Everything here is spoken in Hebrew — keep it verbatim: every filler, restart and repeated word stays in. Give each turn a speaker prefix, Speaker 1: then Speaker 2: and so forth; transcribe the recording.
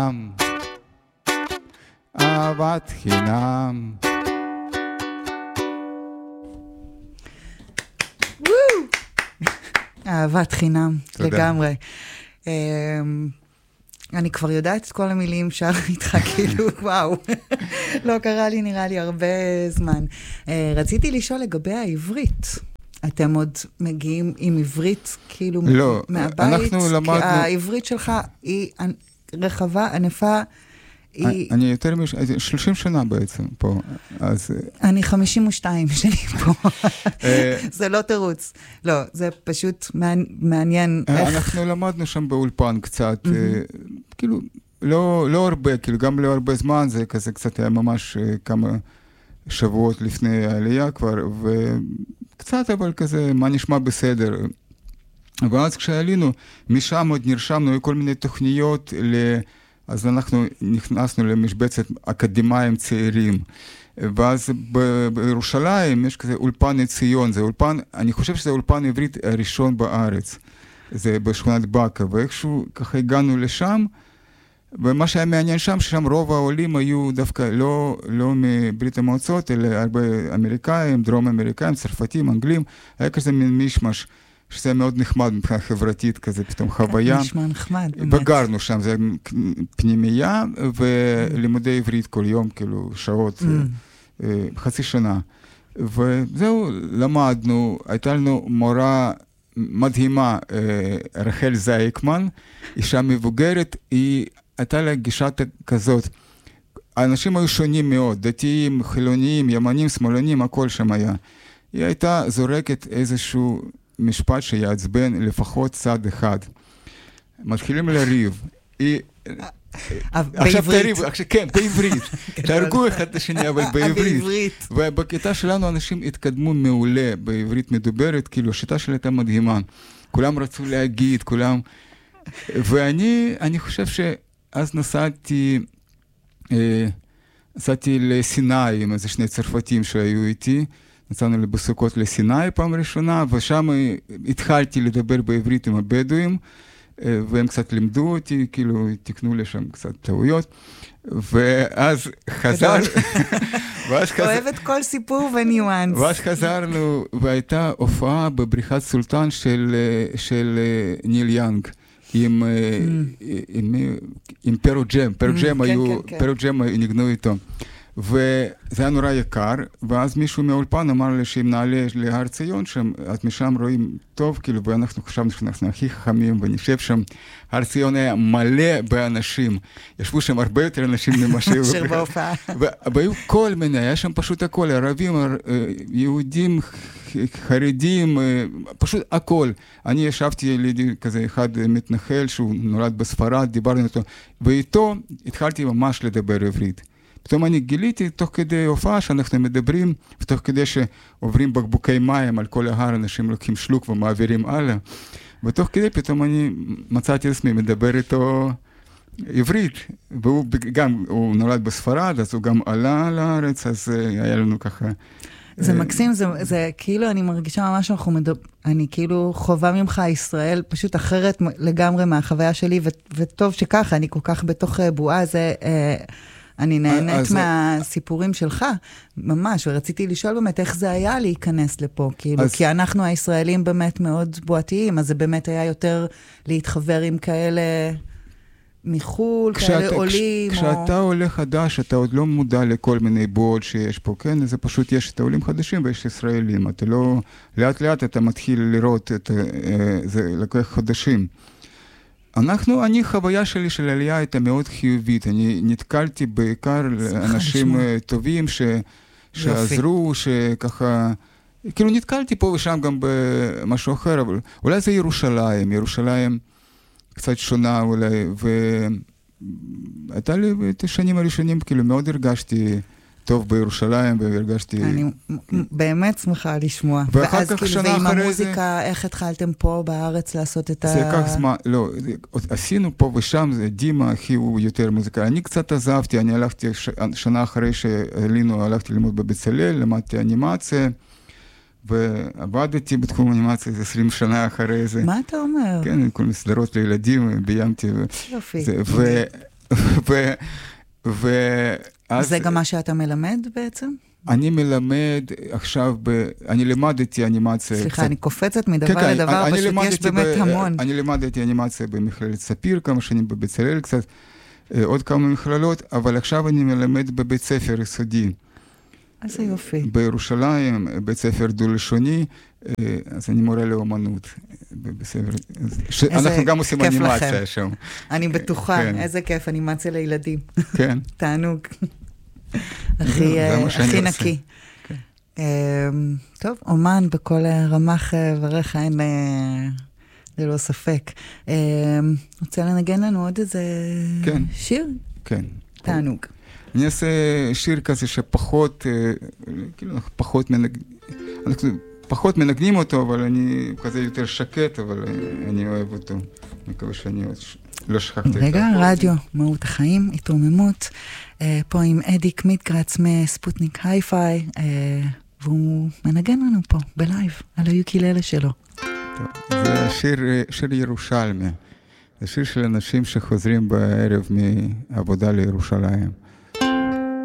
Speaker 1: אהבת חינם.
Speaker 2: אהבת חינם,
Speaker 1: תודה.
Speaker 2: לגמרי. אני כבר יודעת את כל המילים שר איתך, כאילו, וואו. לא קרה לי, נראה לי, הרבה זמן. רציתי לשאול לגבי העברית. אתם עוד מגיעים עם עברית, כאילו,
Speaker 1: לא,
Speaker 2: מהבית?
Speaker 1: אנחנו למדנו...
Speaker 2: כי העברית שלך היא רחבה, ענפה, היא...
Speaker 1: אני יותר מש... שלושים שנה בעצם פה, אז...
Speaker 2: אני חמישים ושתיים שנים פה. זה לא תירוץ. לא, זה פשוט מעניין איך...
Speaker 1: אנחנו למדנו שם באולפן קצת, כאילו, לא, לא הרבה, כאילו, גם לא הרבה זמן, זה כזה קצת היה ממש כמה שבועות לפני העלייה כבר, וקצת אבל כזה, מה נשמע בסדר. ואז כשעלינו, משם עוד נרשמנו, היו כל מיני תוכניות ל... אז אנחנו נכנסנו למשבצת אקדמיים צעירים, ואז ב- בירושלים יש כזה אולפן עציון, זה אולפן, אני חושב שזה אולפן עברית הראשון בארץ, זה בשכונת בקה, ואיכשהו ככה הגענו לשם, ומה שהיה מעניין שם, ששם רוב העולים היו דווקא לא, לא מברית המועצות, אלא הרבה אמריקאים, דרום אמריקאים, צרפתים, אנגלים, היה כזה מין מישמש, שזה מאוד נחמד מבחינה חברתית, כזה פתאום חוויה.
Speaker 2: נשמע נחמד, באמת.
Speaker 1: בגרנו שם, זה פנימייה, ולימודי עברית כל יום, כאילו, שעות, חצי שנה. וזהו, למדנו, הייתה לנו מורה מדהימה, רחל זייקמן, אישה מבוגרת, היא הייתה לה גישה כזאת. האנשים היו שונים מאוד, דתיים, חילוניים, ימנים, שמאלנים, הכל שם היה. היא הייתה זורקת איזשהו משפט שיעצבן לפחות צד אחד. מתחילים לריב. עכשיו תריב, כן, בעברית. תהרגו אחד את השני, אבל בעברית. ובכיתה שלנו אנשים התקדמו מעולה בעברית מדוברת, כאילו השיטה שלה הייתה מדהימה. כולם רצו להגיד, כולם... ואני, אני חושב שאז נסעתי, נסעתי לסיני עם איזה שני צרפתים שהיו איתי, נסענו לבסוקות לסיני פעם ראשונה, ושם התחלתי לדבר בעברית עם הבדואים, והם קצת לימדו אותי, כאילו תקנו לי שם קצת טעויות, ואז חזר...
Speaker 2: אוהבת כל סיפור וניואנס.
Speaker 1: ואז חזרנו, והייתה הופעה בבריכת סולטן של ניל יאנג, עם פרו ג'ם, פרו ג'ם היו, פרו ג'ם ניגנו איתו. וזה היה נורא יקר, ואז מישהו מהאולפן אמר לי שאם נעלה להר ציון שם, אז משם רואים טוב, כאילו, ואנחנו חשבנו שאנחנו הכי חכמים, ונשב שם, הר ציון היה מלא באנשים, ישבו שם הרבה יותר אנשים ממה שהיו.
Speaker 2: אשר בהופעה.
Speaker 1: והיו כל מיני, היה שם פשוט הכל, ערבים, יהודים, חרדים, פשוט הכל. אני ישבתי לידי כזה אחד מתנחל, שהוא נולד בספרד, דיברנו איתו, ואיתו התחלתי ממש לדבר עברית. פתאום אני גיליתי תוך כדי הופעה שאנחנו מדברים, ותוך כדי שעוברים בקבוקי מים על כל ההר, אנשים לוקחים שלוק ומעבירים הלאה. ותוך כדי פתאום אני מצאתי עצמי מדבר איתו עברית, והוא גם, הוא נולד בספרד, אז הוא גם עלה לארץ, אז היה לנו ככה...
Speaker 2: זה מקסים, זה, זה כאילו, אני מרגישה ממש שאנחנו מדבר, אני כאילו חובה ממך ישראל, פשוט אחרת לגמרי מהחוויה שלי, ו, וטוב שככה, אני כל כך בתוך בועה, זה... אני נהנית מהסיפורים שלך, ממש, ורציתי לשאול באמת איך זה היה להיכנס לפה, כאילו, כי אנחנו הישראלים באמת מאוד בועתיים, אז זה באמת היה יותר להתחבר עם כאלה מחול, כאלה עולים.
Speaker 1: כשאתה עולה חדש, אתה עוד לא מודע לכל מיני בועות שיש פה, כן? זה פשוט יש את העולים חדשים ויש ישראלים, אתה לא, לאט לאט אתה מתחיל לראות את זה, לקוח חדשים. אנחנו, אני, חוויה שלי של עלייה הייתה מאוד חיובית. אני נתקלתי בעיקר לאנשים טובים ש, שעזרו, שככה, כאילו נתקלתי פה ושם גם במשהו אחר, אבל אולי זה ירושלים, ירושלים קצת שונה אולי, והייתה לי את השנים הראשונים, כאילו מאוד הרגשתי טוב בירושלים, והרגשתי...
Speaker 2: אני באמת שמחה לשמוע. ואז כאילו, ועם המוזיקה, איך התחלתם פה בארץ לעשות את ה...
Speaker 1: זה כך זמן, לא, עשינו פה ושם, דימה הכי הוא יותר מוזיקה. אני קצת עזבתי, אני הלכתי שנה אחרי שעלינו, הלכתי ללמוד בבצלאל, למדתי אנימציה, ועבדתי בתחום אנימציה עשרים שנה אחרי זה.
Speaker 2: מה אתה אומר?
Speaker 1: כן, כל מסדרות לילדים, ביימתי.
Speaker 2: יופי.
Speaker 1: ואז...
Speaker 2: זה גם מה שאתה מלמד בעצם?
Speaker 1: אני מלמד עכשיו, ב... אני למדתי אנימציה...
Speaker 2: סליחה,
Speaker 1: קצת...
Speaker 2: אני קופצת מדבר כן, לדבר, פשוט יש באמת ב... המון.
Speaker 1: אני למדתי אנימציה במכללת ספיר, כמה שנים בבצלאל קצת, עוד כמה מכללות, אבל עכשיו אני מלמד בבית ספר יסודי.
Speaker 2: איזה יופי.
Speaker 1: בירושלים, בית ספר דו-לשוני, אז אני מורה לאומנות. בספר... ש... אנחנו גם עושים אנימציה לכם. שם.
Speaker 2: אני בטוחה, כן. איזה כיף, אנימציה לילדים.
Speaker 1: כן.
Speaker 2: תענוג. הכי נקי. טוב, אומן בכל רמ"ח ורך אין ללא ספק. רוצה לנגן לנו עוד איזה שיר?
Speaker 1: כן.
Speaker 2: תענוג.
Speaker 1: אני אעשה שיר כזה שפחות, כאילו אנחנו פחות מנגנים, אנחנו פחות מנגנים אותו, אבל אני כזה יותר שקט, אבל אני אוהב אותו. אני מקווה שאני לא שכחתי את זה.
Speaker 2: רגע, רדיו, מהות החיים, התרוממות. פה עם אדי קמיטגרץ מספוטניק היי-פיי, והוא מנגן לנו פה בלייב על היוקיללה שלו.
Speaker 1: טוב, זה שיר, שיר ירושלמי. זה שיר של אנשים שחוזרים בערב מעבודה לירושלים.